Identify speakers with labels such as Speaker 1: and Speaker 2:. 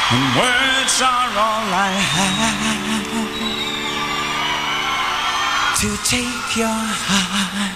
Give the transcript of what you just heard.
Speaker 1: and words are all I have to take your heart